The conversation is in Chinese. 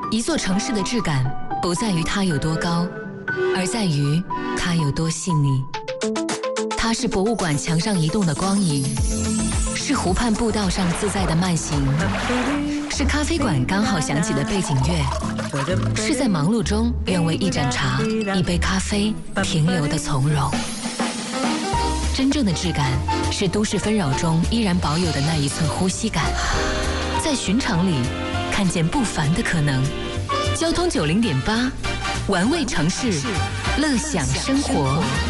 一座城市的质感不在于它有多高，而在于它有多细腻。它是博物馆墙上移动的光影，是湖畔步道上自在的慢行，是咖啡馆刚好响起的背景乐，是在忙碌中愿为一盏茶、一杯咖啡停留的从容。真正的质感是都市纷扰中依然保有的那一寸呼吸感，在寻常里看见不凡的可能。交通90.8，玩味城市，乐享生活。